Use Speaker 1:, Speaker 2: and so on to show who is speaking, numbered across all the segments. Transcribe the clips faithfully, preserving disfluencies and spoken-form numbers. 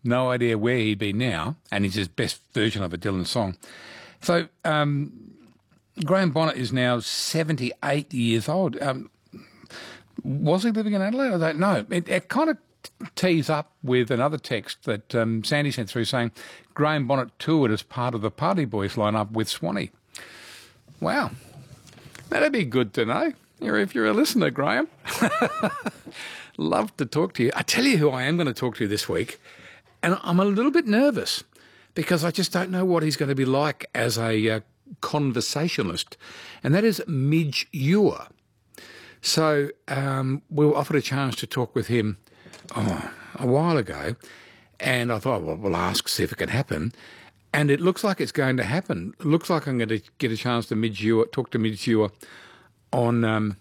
Speaker 1: No idea where he'd be now, and it's his best version of a Dylan song. So um, Graham Bonnet is now seventy-eight years old. Um, was he living in Adelaide? I don't know. It, it kind of tees up with another text that um, Sandy sent through saying Graham Bonnet toured as part of the Party Boys lineup with Swanee. Wow. That'd be good to know. If you're a listener, Graham. Love to talk to you. I tell you who I am going to talk to this week, and I'm a little bit nervous because I just don't know what he's going to be like as a uh, conversationalist, and that is Midge Ure. So um, we were offered a chance to talk with him oh, a while ago, and I thought, well, we'll ask, see if it can happen. And it looks like it's going to happen. It looks like I'm going to get a chance to Midge Ure, talk to Midge Ure on um,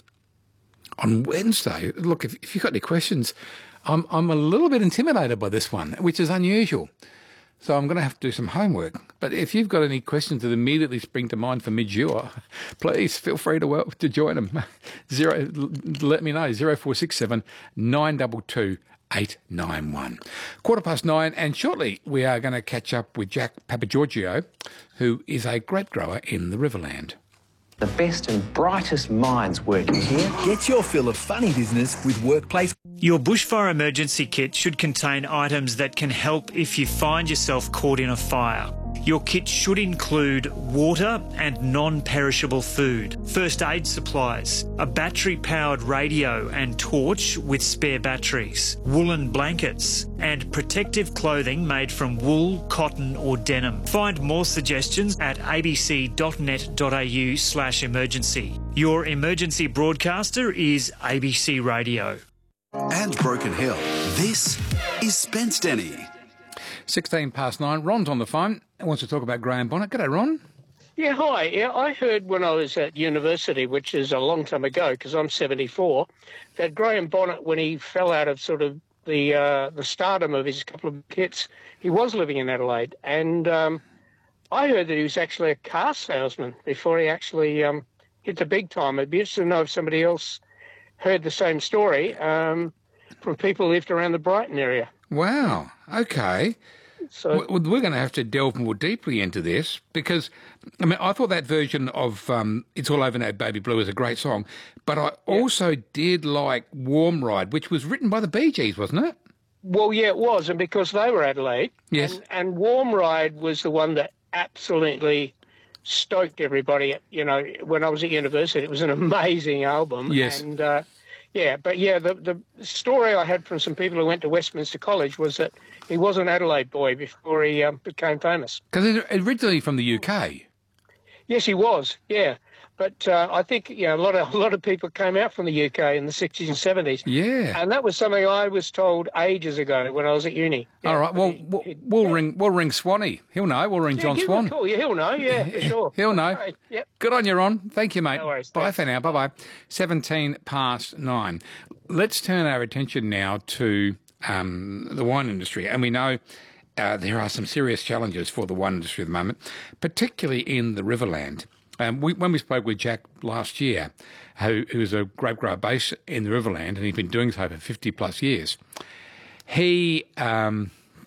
Speaker 1: on Wednesday. Look, if, if you've got any questions, I'm I'm a little bit intimidated by this one, which is unusual. So I'm going to have to do some homework. But if you've got any questions that immediately spring to mind for Midge Ure, please feel free to uh, to join them. Zero, let me know, zero four six seven nine two two eight nine one. Quarter past nine, and shortly we are going to catch up with Jack Papagiorgio, who is a grape grower in the Riverland.
Speaker 2: The best and brightest minds working here.
Speaker 3: Get your fill of funny business with Workplace.
Speaker 4: Your bushfire emergency kit should contain items that can help if you find yourself caught in a fire. Your kit should include water and non-perishable food, first aid supplies, a battery-powered radio and torch with spare batteries, woolen blankets, and protective clothing made from wool, cotton or denim. Find more suggestions at abc.net.au slash emergency. Your emergency broadcaster is A B C Radio.
Speaker 5: And Broken Hill, this is Spence Denny.
Speaker 1: sixteen past nine. Ron's on the phone. He wants to talk about Graham Bonnet. G'day, Ron.
Speaker 6: Yeah, hi. Yeah, I heard when I was at university, which is a long time ago because I'm seventy-four, that Graham Bonnet, when he fell out of sort of the uh, the stardom of his couple of hits, he was living in Adelaide. And um, I heard that he was actually a car salesman before he actually um, hit the big time. I'd be interested to know if somebody else heard the same story um, from people who lived around the Brighton area.
Speaker 1: Wow. Okay.
Speaker 6: So
Speaker 1: We're going to have to delve more deeply into this because, I mean, I thought that version of um, It's All Over Now, Baby Blue is a great song, but I also did like Warm Ride, which was written by the Bee Gees, wasn't it?
Speaker 6: Well, yeah, it was, and because they were Adelaide.
Speaker 1: Yes.
Speaker 6: And, and Warm Ride was the one that absolutely stoked everybody. You know, when I was at university, it was an amazing album.
Speaker 1: Yes.
Speaker 6: And, uh, yeah, but, yeah, the, the story I had from some people who went to Westminster College was that he was an Adelaide boy before he um, became famous.
Speaker 1: Because he's originally from the U K.
Speaker 6: Yes, he was, yeah. But uh, I think, you know, a lot of a lot of people came out from the U K in the sixties and seventies.
Speaker 1: Yeah.
Speaker 6: And that was something I was told ages ago when I was at uni. Yeah,
Speaker 1: All right, well,
Speaker 6: he,
Speaker 1: we'll,
Speaker 6: he,
Speaker 1: we'll
Speaker 6: yeah.
Speaker 1: ring we'll ring Swanee. He'll know. We'll ring
Speaker 6: Yeah,
Speaker 1: John
Speaker 6: give him
Speaker 1: Swan.
Speaker 6: a call. Yeah, he'll know, yeah, for sure.
Speaker 1: He'll know.
Speaker 6: Right. Yep.
Speaker 1: Good on you, Ron. Thank you, mate.
Speaker 6: No worries.
Speaker 1: Bye
Speaker 6: Thanks.
Speaker 1: for now. Bye-bye. seventeen past nine. Let's turn our attention now to um, the wine industry. And we know uh, there are some serious challenges for the wine industry at the moment, particularly in the Riverland. Um, we, when we spoke with Jack last year, who, who's a grape grower based in the Riverland, and he's been doing so for fifty plus years, he, um,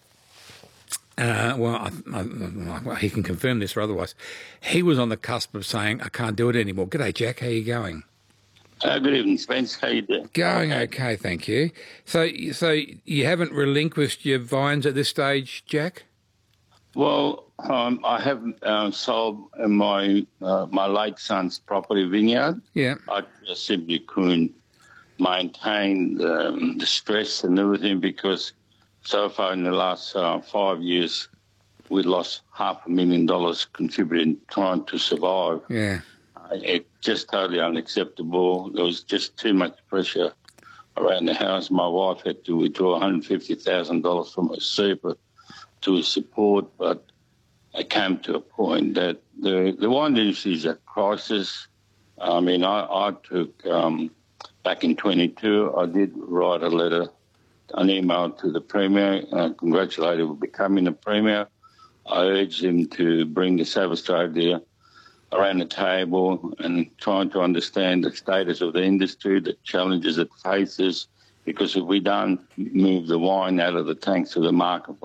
Speaker 1: uh, well, I, I, well, he can confirm this or otherwise, he was on the cusp of saying, I can't do it anymore. G'day, Jack. How you going?
Speaker 7: Uh, good evening, Spence. How you doing?
Speaker 1: Going okay, thank you. So, so you haven't relinquished your vines at this stage, Jack?
Speaker 7: Well, um, I have uh, sold my uh, my late son's property vineyard.
Speaker 1: Yeah.
Speaker 7: I just simply couldn't maintain the, the stress and everything because so far in the last uh, five years we lost half a million dollars contributing trying to survive.
Speaker 1: Yeah.
Speaker 7: Uh, it's just totally unacceptable. There was just too much pressure around the house. My wife had to withdraw one hundred fifty thousand dollars from her super to support, but it came to a point that the, the wine industry is at crisis. I mean, I, I took, um, back in twenty-two, I did write a letter, an email to the Premier, uh, congratulated him on becoming the Premier. I urged him to bring the South Australia around the table and trying to understand the status of the industry, the challenges it faces, because if we don't move the wine out of the tanks of the market